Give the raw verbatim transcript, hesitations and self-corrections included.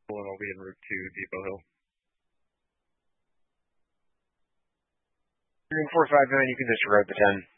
and I'll be en route to Depot Hill. You're in four five nine, you can disregard the ten.